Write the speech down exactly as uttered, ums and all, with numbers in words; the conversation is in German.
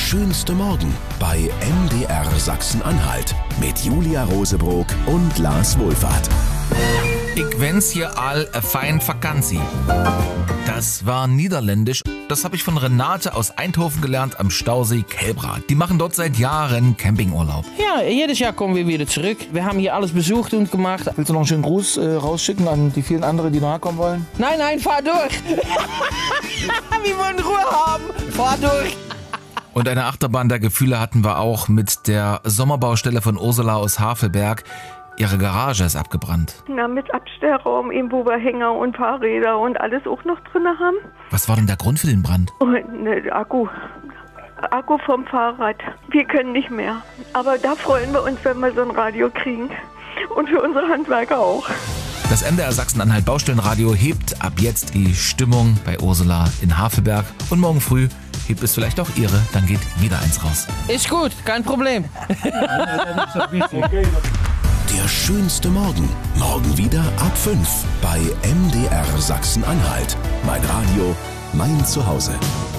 schönste Morgen bei M D R Sachsen-Anhalt mit Julia Rosebrock und Lars Wohlfahrt. Ich wens hier all a fein Vakantie. Das war niederländisch. Das habe ich von Renate aus Eindhoven gelernt am Stausee Kelbrad. Die machen dort seit Jahren Campingurlaub. Ja, jedes Jahr kommen wir wieder zurück. Wir haben hier alles besucht und gemacht. Willst du noch einen schönen Gruß äh, rausschicken an die vielen anderen, die nachkommen wollen? Nein, nein, fahr durch. Wir wollen Ruhe haben. Fahr durch. Und eine Achterbahn der Gefühle hatten wir auch mit der Sommerbaustelle von Ursula aus Havelberg. Ihre Garage ist abgebrannt. Na, mit Abstellraum, eben wo wir Hänger und Fahrräder und alles auch noch drin haben. Was war denn der Grund für den Brand? Und ne, Akku. Akku vom Fahrrad. Wir können nicht mehr. Aber da freuen wir uns, wenn wir so ein Radio kriegen. Und für unsere Handwerker auch. Das M D R Sachsen-Anhalt Baustellenradio hebt ab jetzt die Stimmung bei Ursula in Havelberg. Und morgen früh hebt es vielleicht auch Ihre, dann geht wieder eins raus. Ist gut, kein Problem. Der schönste Morgen. Morgen wieder ab fünf bei M D R Sachsen-Anhalt. Mein Radio, mein Zuhause.